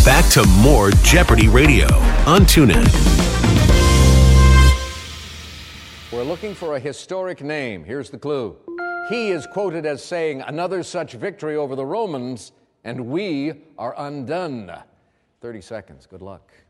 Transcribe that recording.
Back to more Jeopardy Radio on TuneIn. We're looking for a historic name. Here's the clue. He is quoted as saying, "Another such victory over the Romans, and we are undone." 30 seconds. Good luck.